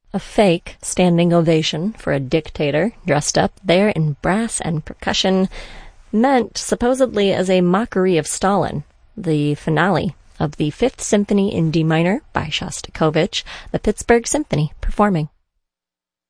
A fake standing ovation for a dictator dressed up there in brass and percussion, meant supposedly as a mockery of Stalin, the finale of the Fifth Symphony in D minor by Shostakovich, the Pittsburgh Symphony performing.